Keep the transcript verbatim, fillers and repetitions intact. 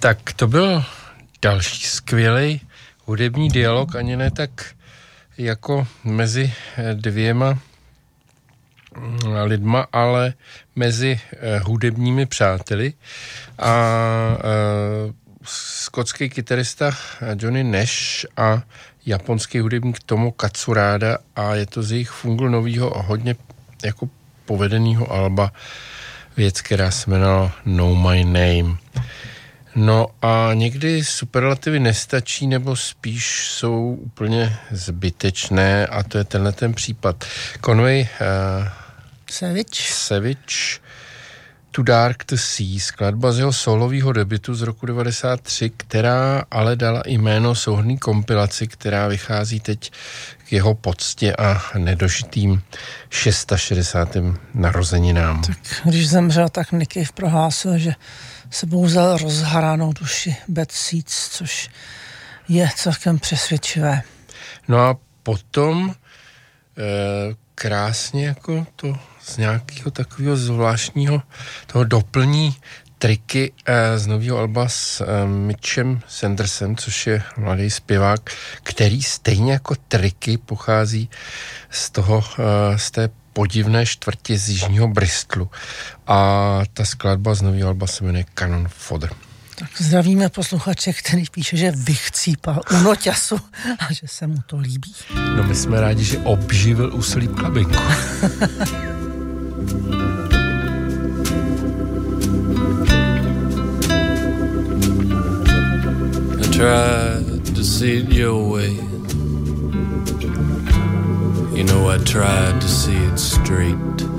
Tak to byl další skvělý hudební dialog, ani ne tak jako mezi dvěma lidma, ale mezi hudebními přáteli. A skotský kytarista Johnny Nash a japonský hudebník Tomo Katsurada, a je to z jejich fungl novýho a hodně jako povedenýho alba věc, která se jmenovala Know My Name. No a někdy superlativy nestačí, nebo spíš jsou úplně zbytečné, a to je tenhle ten případ. Conway uh, Savage. Savage Too Dark to See, skladba z jeho solového debutu z roku devadesát tři, která ale dala jméno souhrnný kompilaci, která vychází teď k jeho poctě a nedožitým šedesátým šestým narozeninám. Tak když zemřel, tak Nick Cave prohlásil, že sebou vzal rozharanou duši Bad Seeds, což je celkem přesvědčivé. No a potom e, krásně jako to z nějakého takového zvláštního toho doplní triky e, z nového alba s e, Mitchem Sandersem, což je mladý zpěvák, který stejně jako triky pochází z toho, e, z té podivné čtvrti z jižního Bristolu. A ta skladba z nového alba se jmenuje Cannon Fodder. Tak zdravíme posluchače, který píše, že vychcípal u noťasu a že se mu to líbí. No my jsme rádi, že obživil u Sleep Clubbingu. I tried to see it your way. You know I tried to see it straight.